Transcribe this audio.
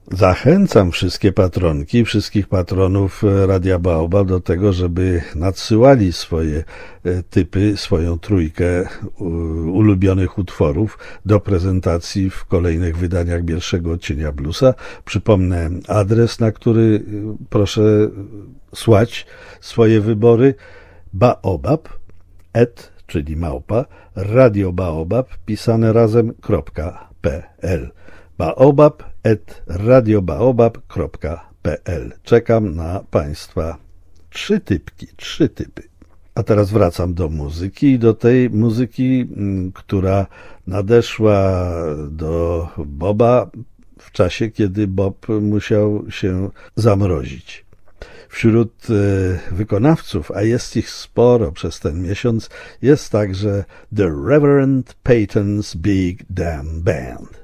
Zachęcam wszystkie patronki, wszystkich patronów Radia Baobab do tego, żeby nadsyłali swoje typy, swoją trójkę ulubionych utworów do prezentacji w kolejnych wydaniach Bielszego Odcienia Bluesa. Przypomnę adres, na który proszę słać swoje wybory: baobab, czyli małpa, radiobaobab, pisane razem.pl. baobab@radiobaobab.pl. Czekam na Państwa trzy typy. A teraz wracam do muzyki i do tej muzyki, która nadeszła do Boba w czasie, kiedy Bob musiał się zamrozić. Wśród wykonawców, a jest ich sporo przez ten miesiąc, jest także The Reverend Peyton's Big Damn Band.